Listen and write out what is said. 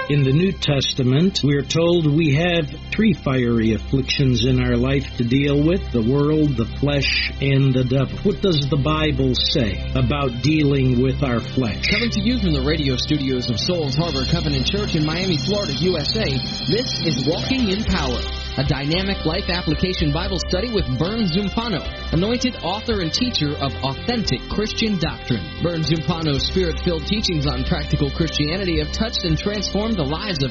In the New Testament, we are told we have 3 fiery afflictions in our life to deal with: the world, the flesh, and the devil. What does the Bible say about dealing with our flesh? Coming to you from the radio studios of Souls Harbor Covenant Church in Miami, Florida, USA, this is Walking in Power, a dynamic life application Bible study with Vern Zumpano, anointed author and teacher of authentic Christian doctrine. Vern Zumpano's spirit-filled teachings on practical Christianity have touched and transformed the lives of